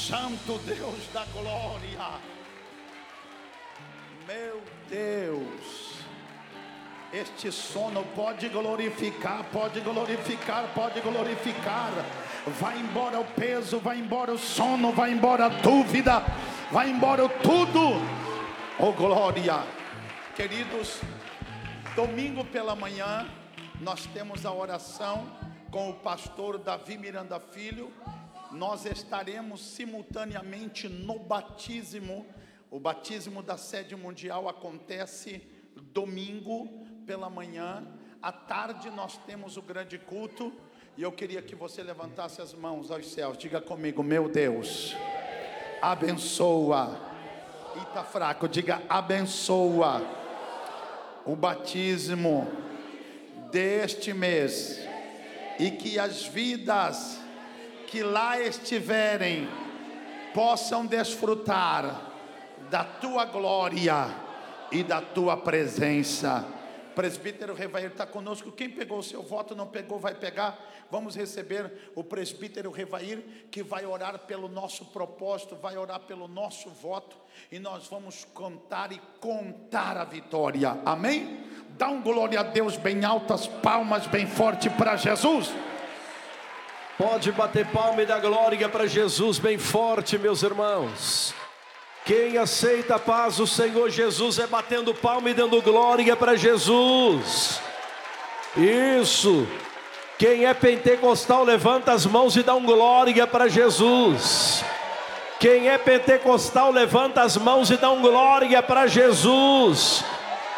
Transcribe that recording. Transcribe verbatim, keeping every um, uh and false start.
Santo Deus da glória. Meu Deus, este sono pode glorificar, pode glorificar, pode glorificar. Vai embora o peso, vai embora o sono, vai embora a dúvida, vai embora tudo. Oh glória. Queridos, domingo pela manhã nós temos a oração com o pastor Davi Miranda Filho. Nós estaremos simultaneamente no batismo. O batismo da sede mundial acontece domingo pela manhã. À tarde nós temos o grande culto. E eu queria que você levantasse as mãos aos céus. Diga comigo: meu Deus, abençoa. E tá fraco, diga: abençoa o batismo deste mês. E que as vidas que lá estiverem possam desfrutar da tua glória e da tua presença. Presbítero Revair está conosco. Quem pegou o seu voto, não pegou, vai pegar. Vamos receber o presbítero Revair, que vai orar pelo nosso propósito, vai orar pelo nosso voto, e nós vamos cantar e contar a vitória. Amém? Dá um glória a Deus bem altas, palmas bem forte para Jesus. Pode bater palma e dar glória para Jesus bem forte, meus irmãos. Quem aceita a paz do Senhor Jesus é batendo palma e dando glória para Jesus. Isso. Quem é pentecostal levanta as mãos e dá um glória para Jesus. Quem é pentecostal levanta as mãos e dá um glória para Jesus.